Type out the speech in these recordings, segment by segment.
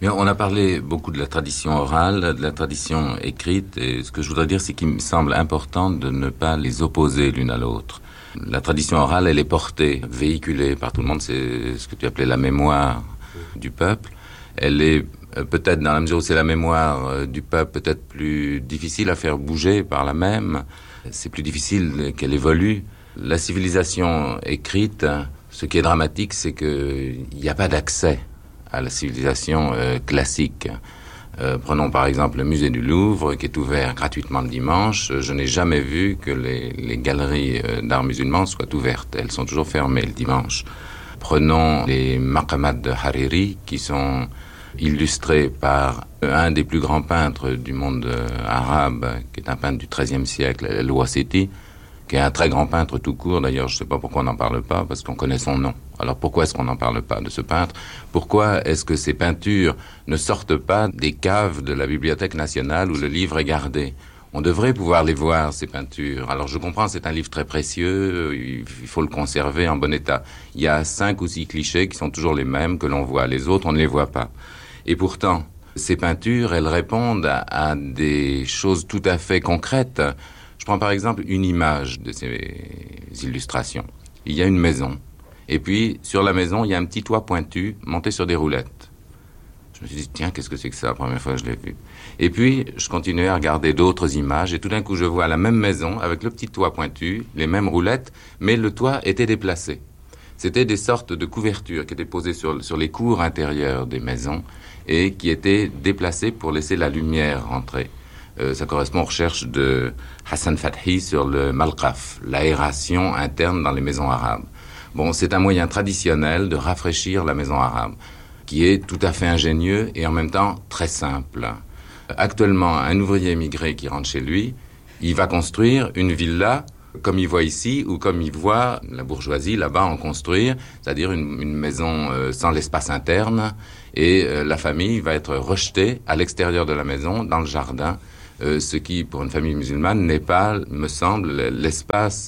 Mais on a parlé beaucoup de la tradition orale, de la tradition écrite, et ce que je voudrais dire, c'est qu'il me semble important de ne pas les opposer l'une à l'autre. La tradition orale, elle est portée, véhiculée par tout le monde, c'est ce que tu appelais la mémoire du peuple. Elle est peut-être, dans la mesure où c'est la mémoire du peuple, peut-être plus difficile à faire bouger par la même. C'est plus difficile qu'elle évolue. La civilisation écrite, ce qui est dramatique, c'est qu'il n'y a pas d'accès à la civilisation classique. Prenons par exemple le musée du Louvre, qui est ouvert gratuitement le dimanche. Je n'ai jamais vu que les galeries d'art musulman soient ouvertes. Elles sont toujours fermées le dimanche. Prenons les maqamats de Hariri, qui sont illustrés par un des plus grands peintres du monde arabe, qui est un peintre du XIIIe siècle, El-Wasiti, qui est un très grand peintre tout court. D'ailleurs, je ne sais pas pourquoi on n'en parle pas, parce qu'on connaît son nom. Alors pourquoi est-ce qu'on n'en parle pas de ce peintre? Pourquoi est-ce que ces peintures ne sortent pas des caves de la Bibliothèque nationale où le livre est gardé? On devrait pouvoir les voir, ces peintures. Alors je comprends, c'est un livre très précieux, il faut le conserver en bon état. Il y a 5 ou 6 clichés qui sont toujours les mêmes que l'on voit. Les autres, on ne les voit pas. Et pourtant, ces peintures, elles répondent à des choses tout à fait concrètes. Je prends par exemple une image de ces illustrations. Il y a une maison. Et puis, sur la maison, il y a un petit toit pointu monté sur des roulettes. Je me suis dit, tiens, qu'est-ce que c'est que ça, la première fois que je l'ai vu. Et puis, je continuais à regarder d'autres images, et tout d'un coup, je vois la même maison, avec le petit toit pointu, les mêmes roulettes, mais le toit était déplacé. C'était des sortes de couvertures qui étaient posées sur les cours intérieures des maisons, et qui étaient déplacées pour laisser la lumière rentrer. Ça correspond aux recherches de Hassan Fathi sur le malqaf, l'aération interne dans les maisons arabes. Bon, c'est un moyen traditionnel de rafraîchir la maison arabe, qui est tout à fait ingénieux et en même temps très simple. Actuellement, un ouvrier émigré qui rentre chez lui, il va construire une villa comme il voit ici ou comme il voit la bourgeoisie là-bas en construire, c'est-à-dire une maison sans l'espace interne, et la famille va être rejetée à l'extérieur de la maison, dans le jardin, ce qui, pour une famille musulmane, n'est pas, me semble, l'espace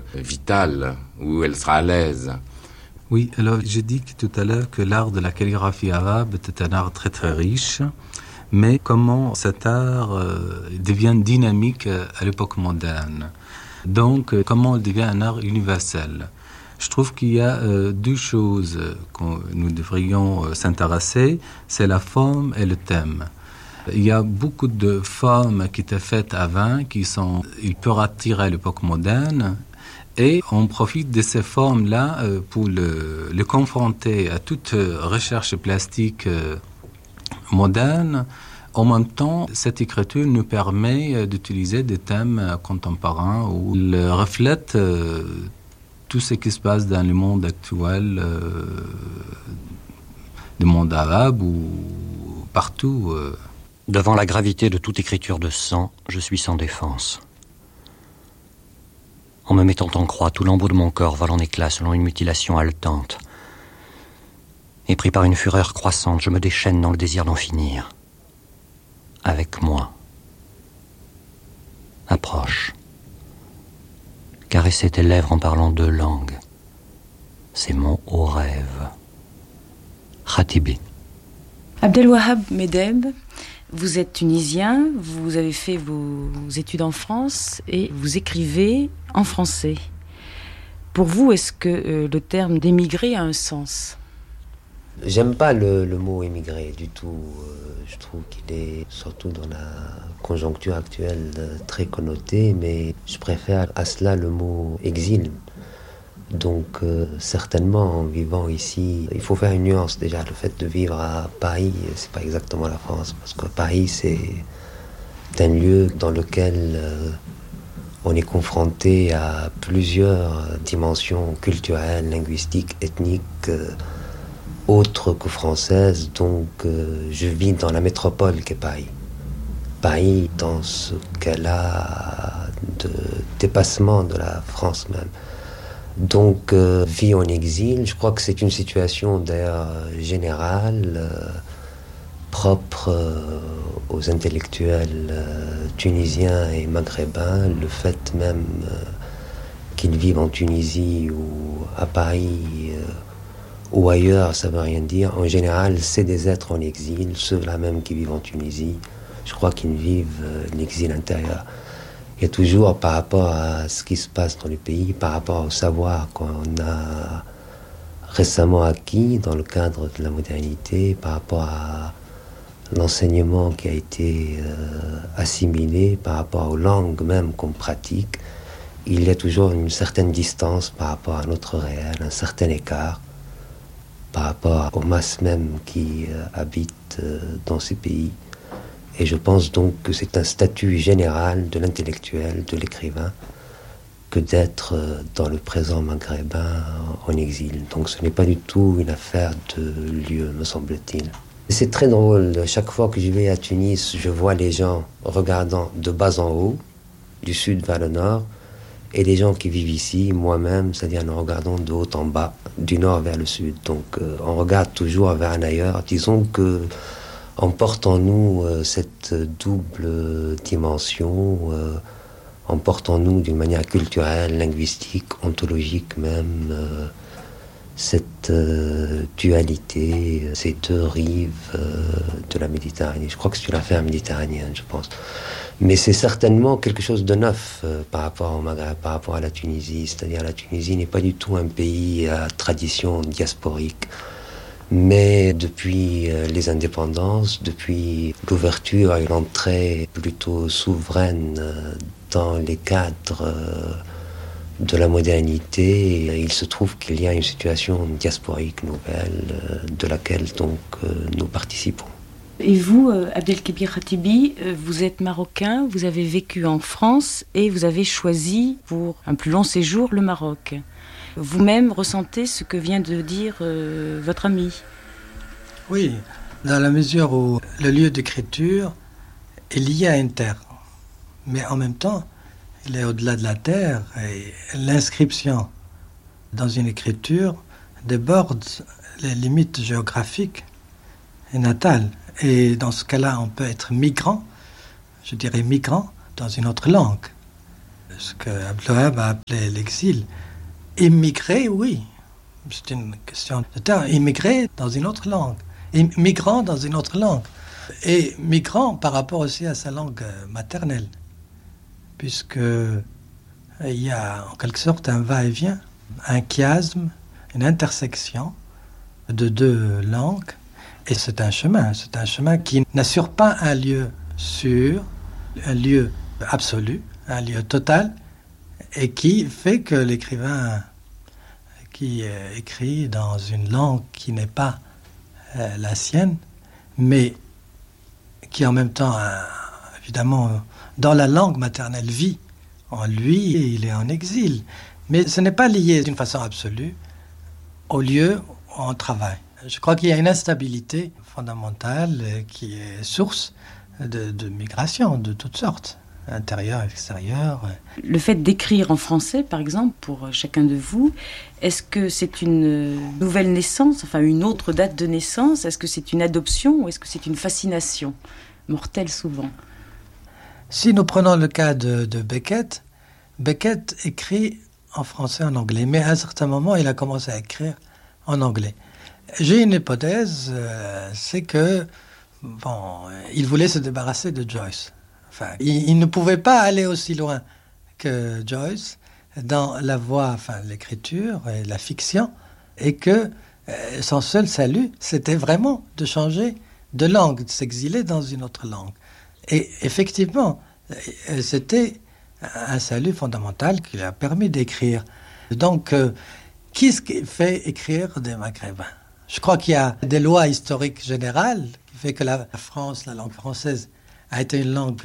vital où elle sera à l'aise. Oui, alors j'ai dit tout à l'heure que l'art de la calligraphie arabe était un art très très riche, mais comment cet art devient dynamique à l'époque moderne. Donc, comment il devient un art universel. Je trouve qu'il y a 2 choses que nous devrions s'intéresser, c'est la forme et le thème. Il y a beaucoup de formes qui étaient faites avant, ils peuvent attirer à l'époque moderne, et on profite de ces formes-là pour le confronter à toute recherche plastique moderne. En même temps, cette écriture nous permet d'utiliser des thèmes contemporains où il reflète tout ce qui se passe dans le monde actuel, du monde arabe ou partout. Devant la gravité de toute écriture de sang, je suis sans défense. En me mettant en croix, tout lambeau de mon corps vole en éclats selon une mutilation haletante. Et pris par une fureur croissante, je me déchaîne dans le désir d'en finir. Avec moi. Approche. Caresser tes lèvres en parlant 2 langues. C'est mon haut rêve. Khatibi. Abdelwahab Medeb, vous êtes tunisien, vous avez fait vos études en France et vous écrivez en français. Pour vous, est-ce que le terme d'émigré a un sens ? J'aime pas le mot émigré du tout. Je trouve qu'il est, surtout dans la conjoncture actuelle, très connoté, mais je préfère à cela le mot exil. Donc certainement, en vivant ici, il faut faire une nuance déjà. Le fait de vivre à Paris, c'est pas exactement la France, parce que Paris, c'est un lieu dans lequel on est confronté à plusieurs dimensions culturelles, linguistiques, ethniques, autres que françaises. Donc je vis dans la métropole qu'est Paris. Paris, dans ce qu'elle a de dépassement de la France même. Donc, vie en exil, je crois que c'est une situation d'ailleurs générale, propre aux intellectuels tunisiens et maghrébins. Le fait même qu'ils vivent en Tunisie ou à Paris ou ailleurs, ça ne veut rien dire. En général, c'est des êtres en exil, ceux-là même qui vivent en Tunisie. Je crois qu'ils vivent l'exil intérieur. Il y a toujours, par rapport à ce qui se passe dans le pays, par rapport au savoir qu'on a récemment acquis dans le cadre de la modernité, par rapport à l'enseignement qui a été assimilé, par rapport aux langues même qu'on pratique, il y a toujours une certaine distance par rapport à notre réel, un certain écart par rapport aux masses même qui habitent dans ces pays. Et je pense donc que c'est un statut général de l'intellectuel, de l'écrivain, que d'être dans le présent maghrébin en exil. Donc ce n'est pas du tout une affaire de lieu, me semble-t-il. C'est très drôle, chaque fois que je vais à Tunis, je vois les gens regardant de bas en haut, du sud vers le nord, et les gens qui vivent ici, moi-même, c'est-à-dire nous regardons de haut en bas, du nord vers le sud. Donc on regarde toujours vers un ailleurs. Disons que on porte en nous cette double dimension, on porte en nous d'une manière culturelle, linguistique, ontologique même, cette dualité, ces deux rives de la Méditerranée. Je crois que c'est une affaire méditerranéenne, je pense. Mais c'est certainement quelque chose de neuf par rapport au Maghreb, par rapport à la Tunisie. C'est-à-dire la Tunisie n'est pas du tout un pays à tradition diasporique. Mais depuis les indépendances, depuis l'ouverture et l'entrée plutôt souveraine dans les cadres de la modernité, il se trouve qu'il y a une situation diasporique nouvelle de laquelle donc nous participons. Et vous, Abdelkebir Khatibi, vous êtes marocain, vous avez vécu en France et vous avez choisi pour un plus long séjour le Maroc. Vous-même ressentez ce que vient de dire votre ami? Oui, dans la mesure où le lieu d'écriture est lié à une terre, mais en même temps, il est au-delà de la terre et l'inscription dans une écriture déborde les limites géographiques et natales. Et dans ce cas-là, on peut être migrant, je dirais migrant, dans une autre langue. Ce que Abdel Wahab a appelé l'exil. Immigrer, oui, c'est une question de terme. Immigrer dans une autre langue. Migrant dans une autre langue. Et migrant par rapport aussi à sa langue maternelle. Puisque il y a en quelque sorte un va-et-vient, un chiasme, une intersection de deux langues. Et c'est un chemin qui n'assure pas un lieu sûr, un lieu absolu, un lieu total, et qui fait que l'écrivain qui écrit dans une langue qui n'est pas la sienne, mais qui en même temps, évidemment, dans la langue maternelle vit en lui, et il est en exil. Mais ce n'est pas lié d'une façon absolue au lieu où on travaille. Je crois qu'il y a une instabilité fondamentale qui est source de migration de toutes sortes, intérieure, extérieure. Le fait d'écrire en français, par exemple, pour chacun de vous, est-ce que c'est une nouvelle naissance, enfin une autre date de naissance? Est-ce que c'est une adoption ou est-ce que c'est une fascination mortelle souvent? Si nous prenons le cas de Beckett, Beckett écrit en français et en anglais, mais à un certain moment, il a commencé à écrire en anglais. J'ai une hypothèse, c'est que il voulait se débarrasser de Joyce. Enfin, il ne pouvait pas aller aussi loin que Joyce dans la voie, l'écriture et la fiction, et que son seul salut, c'était vraiment de changer de langue, de s'exiler dans une autre langue. Et effectivement, c'était un salut fondamental qui lui a permis d'écrire. Donc, qu'est-ce qui fait écrire des Maghrébins? Je crois qu'il y a des lois historiques générales qui fait que la France, la langue française, a été une langue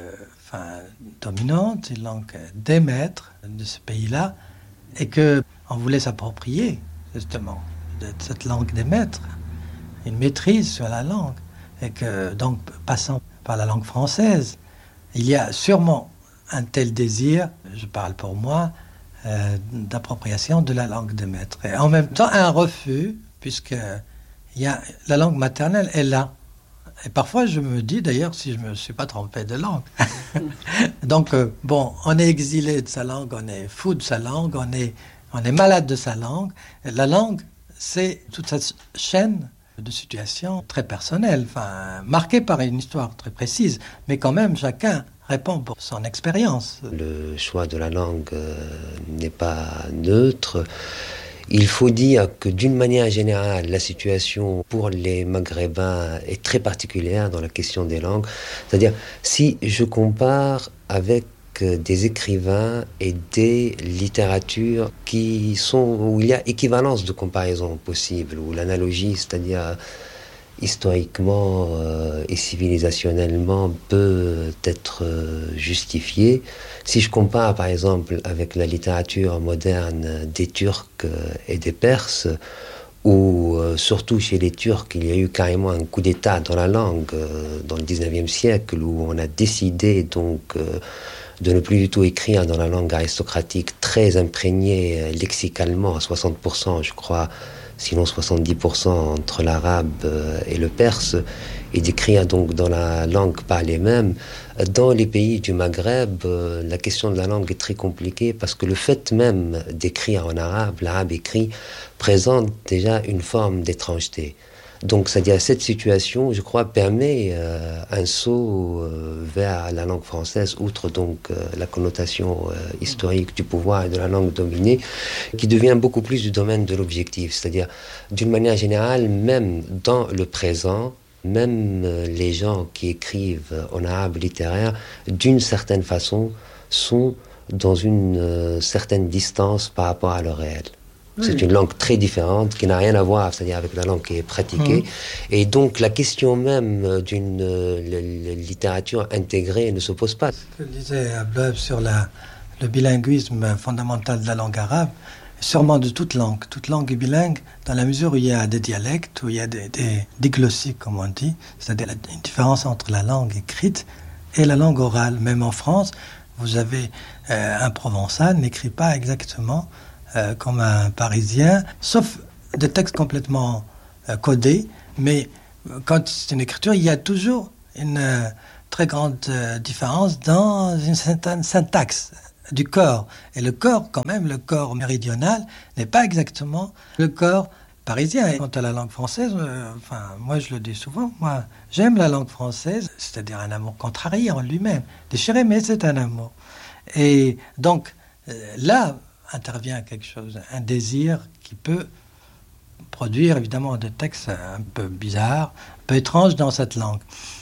dominante, une langue des maîtres de ce pays-là, et qu'on voulait s'approprier justement de cette langue des maîtres, une maîtrise sur la langue, et que donc passant par la langue française, il y a sûrement un tel désir, je parle pour moi, d'appropriation de la langue des maîtres, et en même temps un refus, puisque la langue maternelle est là. Et parfois, je me dis d'ailleurs si je ne me suis pas trompé de langue. Donc, on est exilé de sa langue, on est fou de sa langue, on est malade de sa langue. La langue, c'est toute cette chaîne de situations très personnelles, marquées par une histoire très précise, mais quand même chacun répond pour son expérience. Le choix de la langue n'est pas neutre. Il faut dire que d'une manière générale, la situation pour les Maghrébins est très particulière dans la question des langues. C'est-à-dire, si je compare avec des écrivains et des littératures où il y a équivalence de comparaison possible, où l'analogie, c'est-à-dire historiquement et civilisationnellement, peut être justifiée. Si je compare par exemple avec la littérature moderne des Turcs et des Perses, où surtout chez les Turcs, il y a eu carrément un coup d'État dans la langue dans le 19e siècle, où on a décidé donc de ne plus du tout écrire dans la langue aristocratique très imprégnée lexicalement, à 60% je crois, sinon 70% entre l'arabe et le perse, et d'écrire donc dans la langue parlée même. Dans les pays du Maghreb, la question de la langue est très compliquée parce que le fait même d'écrire en arabe, l'arabe écrit, présente déjà une forme d'étrangeté. Donc, c'est-à-dire cette situation, je crois, permet un saut vers la langue française, outre donc la connotation historique du pouvoir et de la langue dominée, qui devient beaucoup plus du domaine de l'objectif. C'est-à-dire, d'une manière générale, même dans le présent, même les gens qui écrivent en arabe littéraire, d'une certaine façon, sont dans une certaine distance par rapport à le réel. Oui. C'est une langue très différente qui n'a rien à voir, c'est-à-dire avec la langue qui est pratiquée. Et donc la question même d'une littérature intégrée ne se pose pas. Ce que disait Abloeb sur le bilinguisme fondamental de la langue arabe, sûrement de toute langue est bilingue dans la mesure où il y a des dialectes, où il y a des diglossies, comme on dit, c'est-à-dire une différence entre la langue écrite et la langue orale. Même en France, vous avez un provençal n'écrit pas exactement comme un Parisien, sauf des textes complètement codés, mais quand c'est une écriture, il y a toujours une très grande différence dans une certaine syntaxe du corps. Et le corps, quand même, le corps méridional n'est pas exactement le corps parisien. Et quant à la langue française, moi je le dis souvent, moi j'aime la langue française, c'est-à-dire un amour contrarié en lui-même, déchiré, mais c'est un amour. Et donc là, intervient quelque chose, un désir qui peut produire évidemment des textes un peu bizarres, un peu étranges dans cette langue.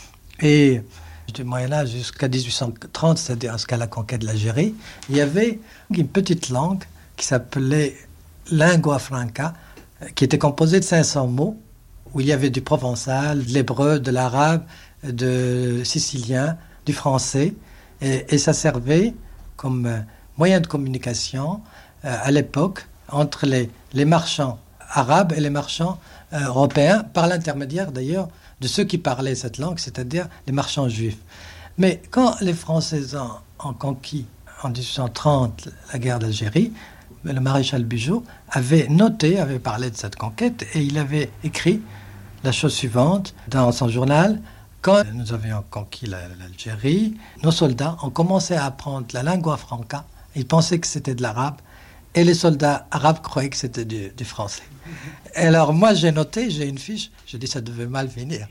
Et du Moyen-Âge jusqu'à 1830, c'est-à-dire jusqu'à la conquête de l'Algérie, il y avait une petite langue qui s'appelait lingua franca, qui était composée de 500 mots, où il y avait du provençal, de l'hébreu, de l'arabe, de sicilien, du français, et ça servait comme moyen de communication à l'époque entre les marchands arabes et les marchands européens, par l'intermédiaire d'ailleurs de ceux qui parlaient cette langue, c'est-à-dire les marchands juifs. Mais quand les Français ont conquis en 1830 la guerre d'Algérie, le maréchal Bugeaud avait parlé de cette conquête, et il avait écrit la chose suivante dans son journal: quand nous avions conquis l'Algérie, nos soldats ont commencé à apprendre la lingua franca. Ils pensaient que c'était de l'arabe, et les soldats arabes croyaient que c'était du français. Et alors moi j'ai noté, j'ai une fiche, je dis ça devait mal finir.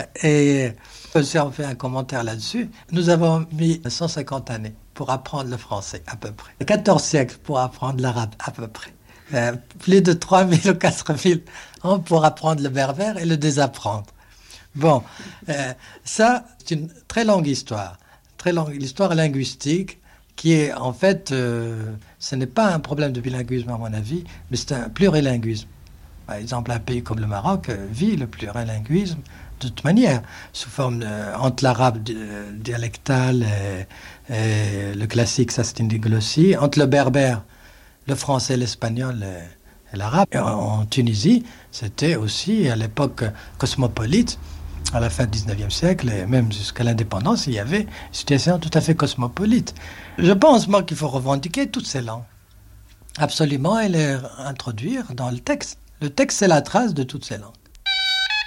Et j'ai fait un commentaire là-dessus. Nous avons mis 150 années pour apprendre le français, à peu près. 14 siècles pour apprendre l'arabe, à peu près. Plus de 3000 ou 4000 ans pour apprendre le berbère et le désapprendre. Bon, ça, c'est une très longue histoire. L'histoire linguistique, qui est en fait, ce n'est pas un problème de bilinguisme à mon avis, mais c'est un plurilinguisme. Par exemple, un pays comme le Maroc vit le plurilinguisme de toute manière, sous forme entre l'arabe dialectal et le classique, ça c'est une diglossie, entre le berbère, le français, l'espagnol et l'arabe. Et en Tunisie, c'était aussi à l'époque cosmopolite. À la fin du 19e siècle, et même jusqu'à l'indépendance, il y avait une situation tout à fait cosmopolite. Je pense, moi, qu'il faut revendiquer toutes ces langues. Absolument, et les introduire dans le texte. Le texte, c'est la trace de toutes ces langues.